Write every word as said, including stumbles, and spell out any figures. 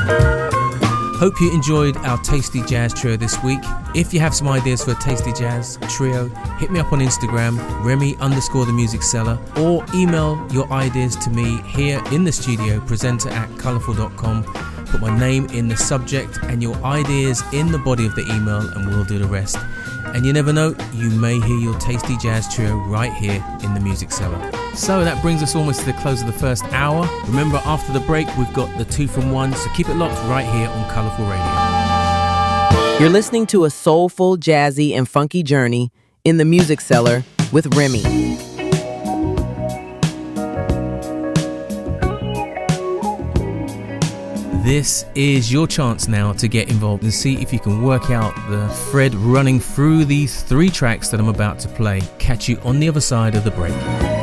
Hope you enjoyed our Tasty Jazz Trio this week. If you have some ideas for a Tasty Jazz Trio, hit me up on Instagram, Remy underscore the Music Seller, or email your ideas to me here in the studio, presenter at colourful dot com. Put my name in the subject and your ideas in the body of the email, and we'll do the rest. And you never know, you may hear your Tasty Jazz Trio right here in the Music Cellar. So that brings us almost to the close of the first hour. Remember, after the break, we've got the two from one, so keep it locked right here on Colourful Radio. You're listening to a soulful, jazzy, and funky journey in the Music Cellar with Remy. This is your chance now to get involved and see if you can work out the thread running through these three tracks that I'm about to play. Catch you on the other side of the break.